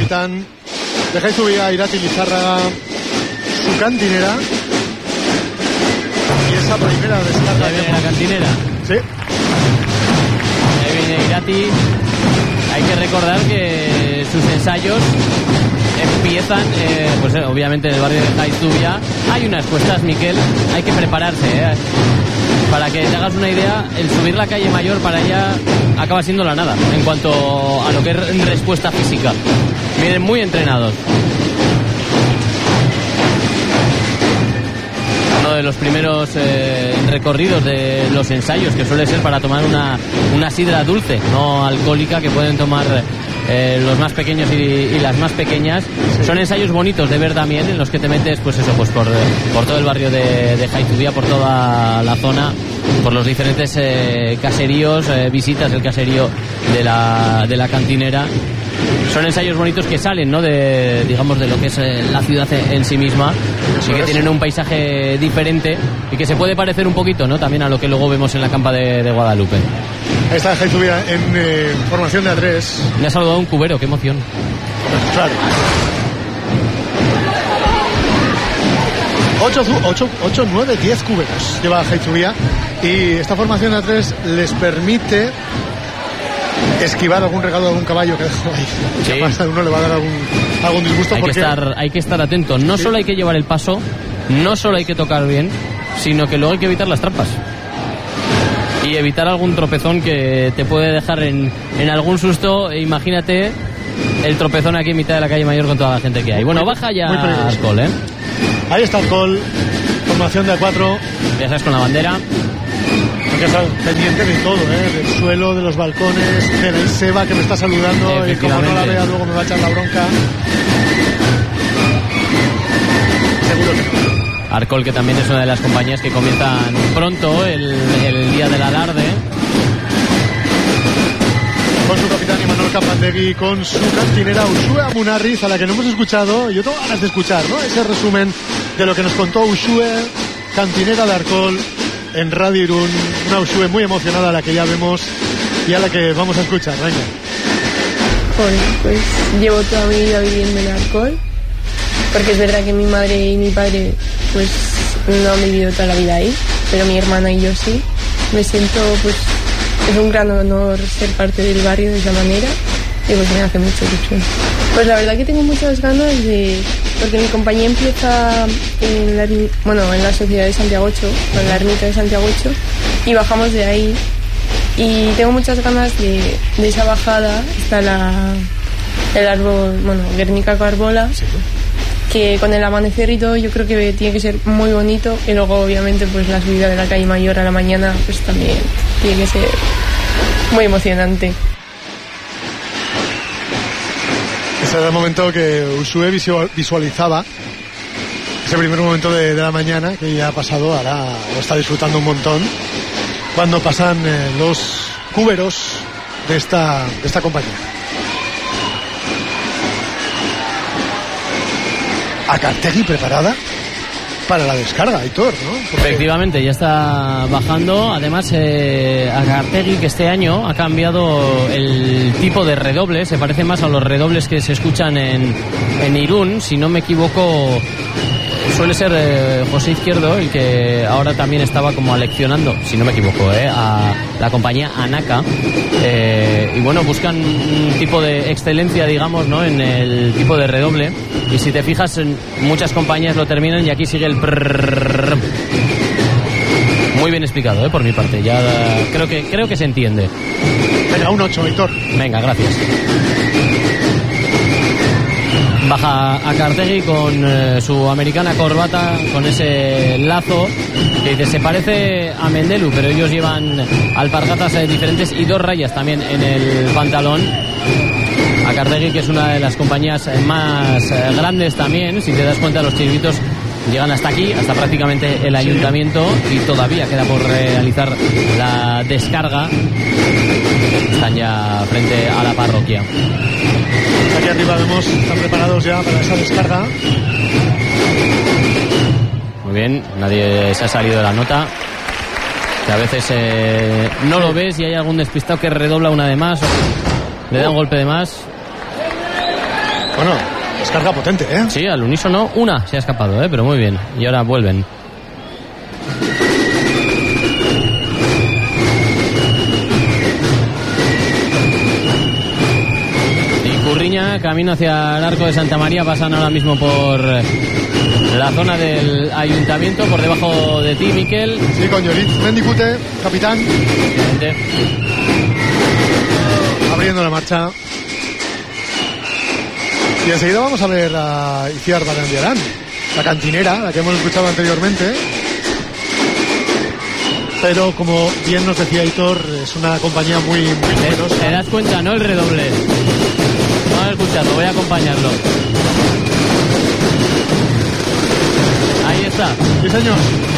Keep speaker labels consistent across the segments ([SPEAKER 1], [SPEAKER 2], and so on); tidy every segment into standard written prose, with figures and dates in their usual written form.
[SPEAKER 1] capitán de Jaizubia, Irati Lizárraga, su cantinera. Y esa primera descarga.
[SPEAKER 2] Ahí viene la cantinera.
[SPEAKER 1] Sí.
[SPEAKER 2] Ahí viene Irati. Hay que recordar que sus ensayos empiezan, pues obviamente en el barrio de Jaizubia. Hay unas cuestas, Miquel, hay que prepararse, Para que te hagas una idea, el subir la calle Mayor para ella acaba siendo la nada en cuanto a lo que es respuesta física. Vienen muy entrenados. Uno de los primeros recorridos de los ensayos, que suele ser para tomar una sidra dulce, no alcohólica, que pueden tomar los más pequeños y las más pequeñas. Son ensayos bonitos de ver también, en los que te metes pues por todo el barrio de Jaizubia, por toda la zona, por los diferentes caseríos, visitas el caserío de la cantinera. Son ensayos bonitos que salen, ¿no?, de lo que es la ciudad en sí misma, y que tienen un paisaje diferente y que se puede parecer un poquito, ¿no?, también a lo que luego vemos en la campa de Guadalupe.
[SPEAKER 1] Ahí está Jaizubia en formación de A3.
[SPEAKER 2] Me ha saludado un cubero, qué emoción.
[SPEAKER 1] Claro. 8, 9, 10 cuberos lleva Jaizubia, y esta formación de A3 les permite esquivar algún regalo de algún caballo que dejó ahí.
[SPEAKER 2] Sí.
[SPEAKER 1] Además, a uno le va a dar algún disgusto.
[SPEAKER 2] Hay que estar atento. No solo hay que llevar el paso, no solo hay que tocar bien, sino que luego hay que evitar las trampas y evitar algún tropezón que te puede dejar en algún susto. Imagínate el tropezón aquí en mitad de la calle Mayor con toda la gente que hay. Bueno, baja ya Arcol,
[SPEAKER 1] Ahí está Arcol, formación de A4.
[SPEAKER 2] Ya sabes, con la bandera.
[SPEAKER 1] Hay que estar pendiente de todo, del suelo, de los balcones, de la Iseba, que me está saludando, y como no la vea luego me va a echar la bronca. Seguro que no.
[SPEAKER 2] Arcol, que también es una de las compañías que comienzan pronto el día del alarde.
[SPEAKER 1] Con su capitán Imanol Kapandegui, con su cantinera Uxue Amunarriz, a la que no hemos escuchado. Yo tengo ganas de escuchar, ¿no?, ese resumen de lo que nos contó Uxue, cantinera de Arcol, en Radio Irún. Una Uxue muy emocionada, a la que ya vemos y a la que vamos a escuchar. Venga.
[SPEAKER 3] Pues llevo toda mi vida viviendo en Arcol, porque es verdad que mi madre y mi padre pues no han vivido toda la vida ahí, pero mi hermana y yo sí. Me siento, pues es un gran honor ser parte del barrio de esa manera, y pues me hace mucha ilusión. Pues la verdad que tengo muchas ganas porque mi compañía empieza en la sociedad de Santiago 8, en la ermita de Santiago 8, y bajamos de ahí, y tengo muchas ganas de esa bajada. Está el árbol, Guernica Carbola, sí, que con el amanecer y todo yo creo que tiene que ser muy bonito, y luego obviamente pues la subida de la calle Mayor a la mañana pues también tiene que ser muy emocionante.
[SPEAKER 1] Ese era el momento que Uxue visualizaba, ese primer momento de la mañana, que ya ha pasado, ahora lo está disfrutando un montón, cuando pasan los cuberos de esta compañía. Akartegui preparada para la descarga, Aitor, ¿no?
[SPEAKER 2] Efectivamente, ya está bajando. Además, Akartegui, que este año ha cambiado el tipo de redoble, se parece más a los redobles que se escuchan en Irún. Si no me equivoco, suele ser José Izquierdo el que ahora también estaba como aleccionando, si no me equivoco, a la compañía Anaka. Y bueno, buscan un tipo de excelencia, digamos, ¿no?, en el tipo de redoble. Y si te fijas, muchas compañías lo terminan, y aquí sigue el prrrr. Muy bien explicado, por mi parte. Ya creo que se entiende.
[SPEAKER 1] Venga, un 8, Aitor.
[SPEAKER 2] Venga, gracias. Baja Akartegui con su americana corbata, con ese lazo que dice, se parece a Mendelu, pero ellos llevan alpargatas diferentes y 2 rayas también en el pantalón. Akartegui, que es una de las compañías más grandes también, si te das cuenta, los chiringuitos llegan hasta aquí, hasta prácticamente el ayuntamiento, y todavía queda por realizar la descarga. Están ya frente a la parroquia.
[SPEAKER 1] Aquí arriba vemos, están preparados ya para esa descarga.
[SPEAKER 2] Muy bien, nadie se ha salido de la nota, que a veces no lo ves y hay algún despistado que redobla una de más, o le da un golpe de más.
[SPEAKER 1] Bueno, descarga potente, ¿eh?
[SPEAKER 2] Sí, al unísono una se ha escapado, pero muy bien. Y ahora vuelven. Curriña, camino hacia el Arco de Santa María, pasan ahora mismo por la zona del ayuntamiento, por debajo de ti, Miquel.
[SPEAKER 1] Sí, con Llorit Mendicute, capitán. Abriendo la marcha. Y enseguida vamos a ver a Iciar Barandiarán, la cantinera, la que hemos escuchado anteriormente. Pero como bien nos decía Hitor, es una compañía muy numerosa.
[SPEAKER 2] ¿Te das cuenta, no? El redoble. No lo he escuchado, voy a acompañarlo. Ahí está.
[SPEAKER 1] Sí, señor.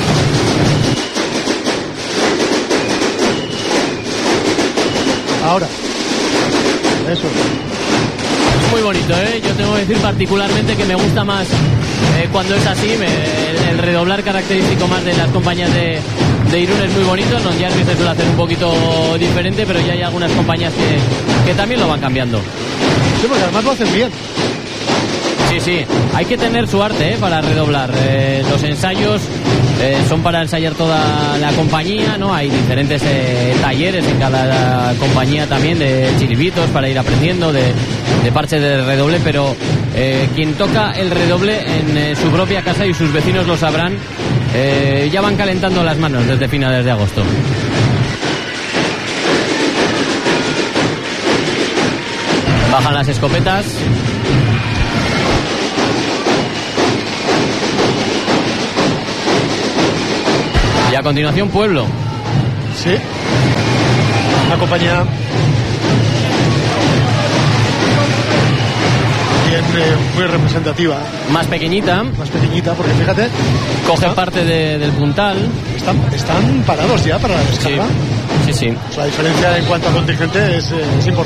[SPEAKER 1] Ahora. Eso.
[SPEAKER 2] Es muy bonito, ¿eh? Yo tengo que decir particularmente que me gusta más cuando es así. El redoblar característico más de las compañías de Irún es muy bonito. Non Jarvis se suele hacer un poquito diferente, pero ya hay algunas compañías que también lo van cambiando.
[SPEAKER 1] Sí, porque además lo hacen bien.
[SPEAKER 2] Sí, hay que tener su arte para redoblar. Los ensayos son para ensayar toda la compañía, ¿no? Hay diferentes talleres en cada compañía también, de chiribitos para ir aprendiendo, de parches de redoble, pero quien toca el redoble en su propia casa, y sus vecinos lo sabrán, ya van calentando las manos desde finales de agosto. Bajan las escopetas. Y a continuación, Pueblo.
[SPEAKER 1] Sí. Una compañía bien, muy representativa.
[SPEAKER 2] Más pequeñita.
[SPEAKER 1] Más pequeñita, porque fíjate.
[SPEAKER 2] Coge parte del puntal.
[SPEAKER 1] Están parados ya para la descarga.
[SPEAKER 2] Sí.
[SPEAKER 1] La diferencia en cuanto a contingente es importante.